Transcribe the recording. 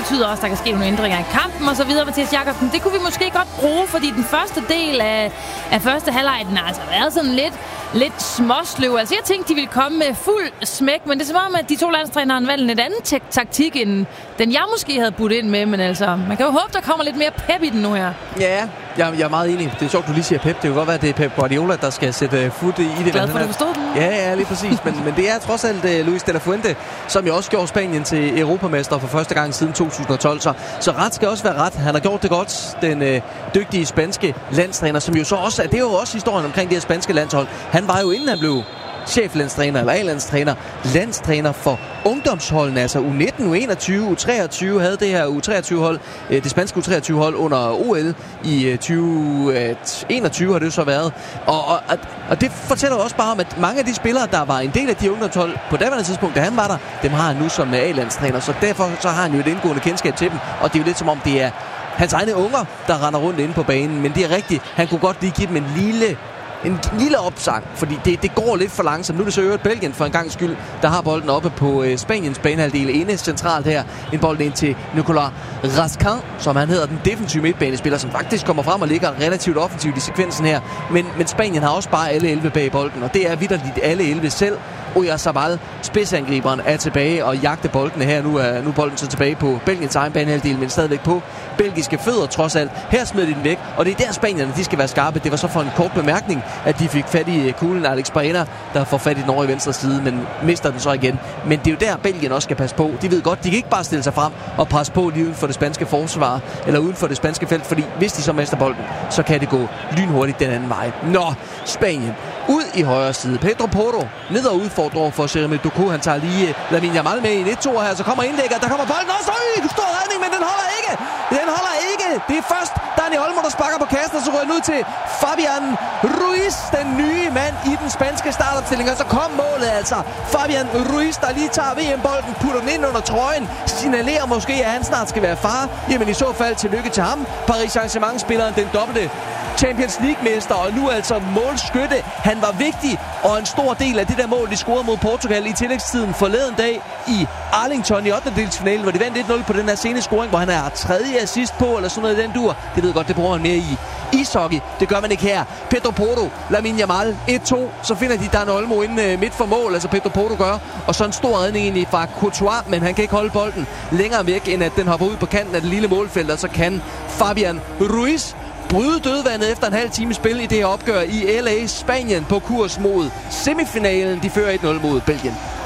betyder også, at der kan ske nogle ændringer i kampen og så videre. Mathias Jakobsen, det kunne vi måske godt bruge, fordi den første del af første halvleg, den har altså været sådan lidt småsløv. Altså jeg tænkte, de ville komme med fuld smæk, men det er som om, at de to landstrænere har valgt en anden taktik, end den jeg måske havde budt ind med. Men altså, man kan jo håbe, der kommer lidt mere pep i den nu her. Ja, jeg er meget enig. Det er sjovt, du lige siger pep. Det kan godt være, at det er Pep Guardiola, der skal sætte fod i det. Glad for, at du forstod den. Ja, lige præcis. men det er trods alt Luis de la Fuente, som jo også gjorde Spanien til europamester for første gang siden 2012. Så ret skal også være ret. Han har gjort det godt. Den dygtige spanske landstræner, som jo så også det er jo også historien omkring det her spanske landshold. Han var jo, inden han blev cheflandstræner eller A-landstræner, landstræner for ungdomsholdene, altså U19, U21, U23 havde det her U23-hold, det spanske U23-hold under OL i 2021 har det jo så været. Og det fortæller også bare om, at mange af de spillere, der var en del af de ungdomshold på daværende tidspunkt, da han var der, dem har han nu som A-landstræner, så derfor så har han jo et indgående kendskab til dem, og det er jo lidt som om det er hans egne unger, der render rundt inde på banen, men det er rigtigt, han kunne godt lige give dem en lille opsang, fordi det går lidt for langsomt. Nu er det så øvrigt Belgien for en gang skyld, der har bolden oppe på Spaniens banehalvdel inde centralt her. En bold ind til Nicolas Raskin, som han hedder, den defensive midtbanespiller, som faktisk kommer frem og ligger relativt offensivt i sekvensen her. Men Spanien har også bare alle 11 bag bolden, og det er vitterligt alle 11 selv. Oyarzabal, spidsangriberen, er tilbage og jagter boldene her. Nu er bolden så tilbage på Belgiens egen banehalvdel, men stadigvæk på belgiske fødder trods alt. Her smider de den væk, og det er der spanierne, de skal være skarpe. Det var så for en kort bemærkning, at de fik fat i kuglen Alex Baena, der får fat i den over i venstre side, men mister den så igen. Men det er jo der, Belgien også skal passe på. De ved godt, de kan ikke bare stille sig frem og presse på lige uden for det spanske forsvar, eller uden for det spanske felt, fordi hvis de så mister bolden, så kan det gå lynhurtigt den anden vej. Nå, Spanien ud i højre side. Pedro Porro ned og udfordrer for Jeremy Doku. Han tager lige Lamine Yamal med i 1-2 her, så kommer indlægger. Der kommer bolden også. Stor redning, men den holder ikke. Den holder ikke. Det er først Dani Olmo, der sparker på kassen, og så rører den ud til Fabian Ruiz, den nye mand i den spanske startopstilling. Og så kom målet altså. Fabian Ruiz, der lige tager VM-bolden, putter den ind under trøjen, signalerer måske, at han snart skal være far. Jamen i så fald tillykke til ham. Paris Saint-Germain-spilleren, den dobbelte Champions League-mester, og nu altså målskytte. Han var vigtig, og en stor del af det der mål, de scorede mod Portugal i tillægstiden forleden dag i Arlington i 8. hvor de vandt 1-0 på den her sene scoring, hvor han er tredje assist på, eller sådan noget i den dur. Det ved godt, det bruger han mere i ishockey. Det gør man ikke her. Pedro Porro, Lamine Yamal, 1-2. Så finder de Dan Olmo inde midt for mål, altså Pedro Porro gør. Og så en stor redning egentlig fra Courtois, men han kan ikke holde bolden længere væk, end at den hopper ud på kanten af det lille målfelt, og så kan Fabian Ruiz bryde dødvandet efter en halv time spil i det her opgør i LA, Spanien på kurs mod semifinalen. De fører 1-0 mod Belgien.